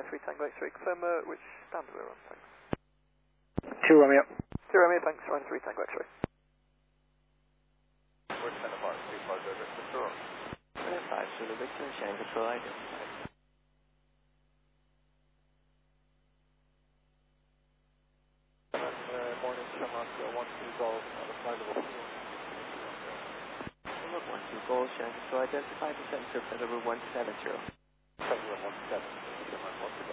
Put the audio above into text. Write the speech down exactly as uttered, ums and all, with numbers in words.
three Tango X-ray, confirm uh, which standard we're on, thanks. two Romeo. two Romeo, thanks, Ryan three Tango X-ray. We're ten apart, two five zero Victor Tour. ten five Zulu Victor, Shanghai Control identified. Uh, morning, Shamrock, uh, one two Golf, on the flight level four. Look, one two Golf, Shanghai Control identified, descend to Federal one seven zero. Federal one seven, Shamrock, one two Golf.